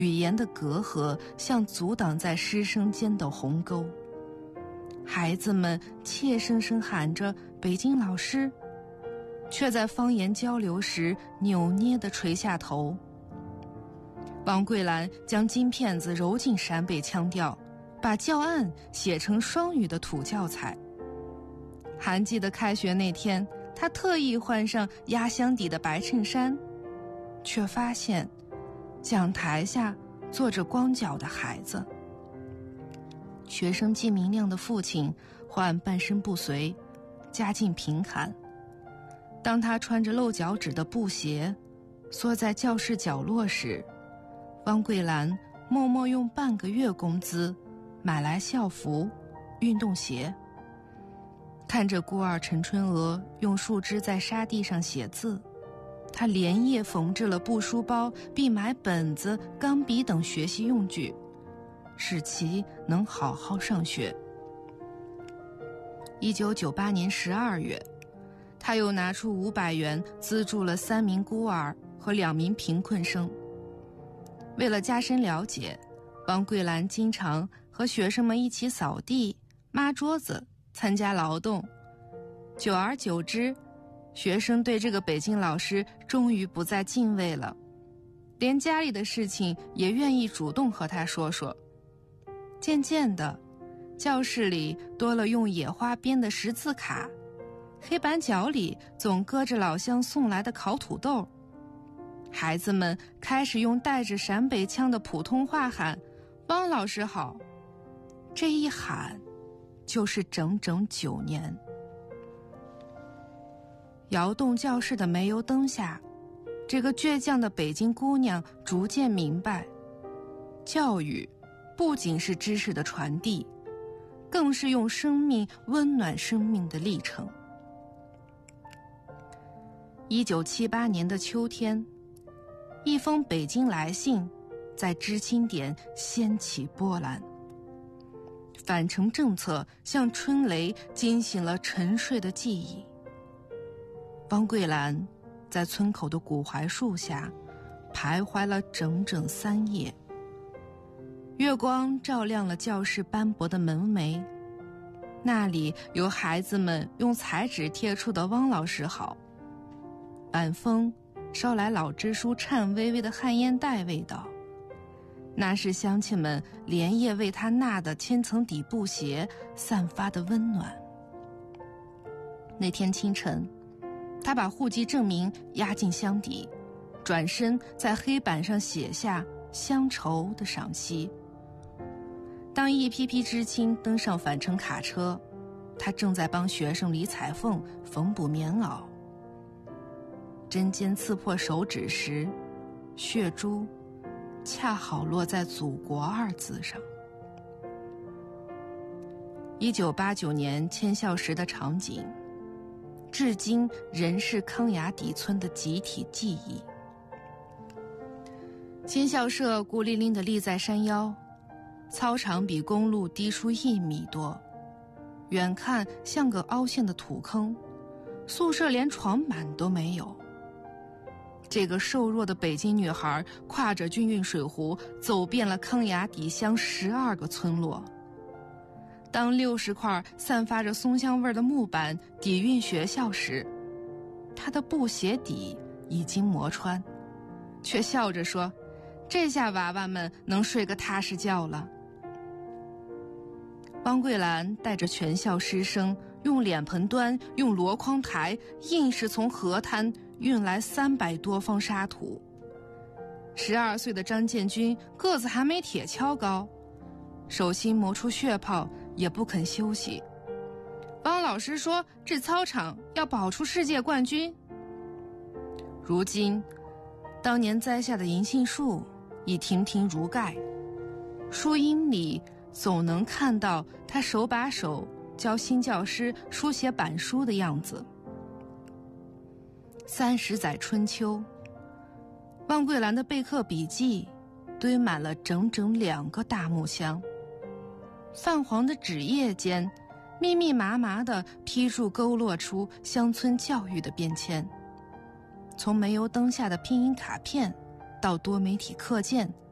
语言的隔阂像阻挡在师生间的鸿沟。孩子们怯生生喊着北京老师，却在方言交流时扭捏地垂下头。王桂兰将金片子揉进陕北腔调，把教案写成双语的土教材。寒季的开学那天，他特意换上压箱底的白衬衫，却发现讲台下坐着光脚的孩子。学生季明亮的父亲患半身不遂，家境贫寒。当他穿着露脚趾的布鞋缩在教室角落时，汪桂兰默默用半个月工资买来校服、运动鞋。看着孤儿陈春娥用树枝在沙地上写字，他连夜缝制了布书包，并买本子、钢笔等学习用具，使其能好好上学。1998年12月，他又拿出500元资助了3名孤儿和2名贫困生。为了加深了解，王桂兰经常和学生们一起扫地、抹桌子，参加劳动。久而久之，学生对这个北京老师终于不再敬畏了，连家里的事情也愿意主动和他说说。渐渐的，教室里多了用野花编的识字卡，黑板角里总搁着老乡送来的烤土豆。孩子们开始用带着陕北腔的普通话喊汪老师好，这一喊就是整整9年。窑洞教室的煤油灯下，这个倔强的北京姑娘逐渐明白，教育不仅是知识的传递，更是用生命温暖生命的历程。1978年的秋天，一封北京来信在知青点掀起波澜。返城政策像春雷惊醒了沉睡的记忆。汪桂兰在村口的古槐树下徘徊了整整3夜，月光照亮了教室斑驳的门楣，那里有孩子们用彩纸贴出的汪老师好。晚风捎来老支书颤巍巍的旱烟袋味道，那是乡亲们连夜为他纳的千层底布鞋散发的温暖。那天清晨，他把户籍证明压进箱底，转身在黑板上写下乡愁的赏析。当一批批知青登上返程卡车，他正在帮学生理彩缝、缝补棉袄。针尖刺破手指时，血珠恰好落在祖国2字上。1989年迁校时的场景，至今仍是康雅底村的集体记忆。新校舍孤零零地立在山腰，操场比公路低出1米多，远看像个凹陷的土坑，宿舍连床板都没有。这个瘦弱的北京女孩挎着军运水壶走遍了康雅底乡12个村落。当60块散发着松香味的木板底运学校时，她的布鞋底已经磨穿，却笑着说，这下娃娃们能睡个踏实觉了。汪桂兰带着全校师生用脸盆端、用箩筐抬，硬是从河滩运来300多方沙土。12岁的张建军个子还没铁锹高，手心磨出血泡也不肯休息。汪老师说，这操场要保出世界冠军。如今，当年栽下的银杏树已亭亭如盖，树荫里总能看到他手把手教新教师书写板书的样子。30载春秋，汪桂兰的备课笔记堆满了整整2个大木箱，泛黄的纸页间密密麻麻地批注勾勒出乡村教育的变迁，从煤油灯下的拼音卡片到多媒体课件，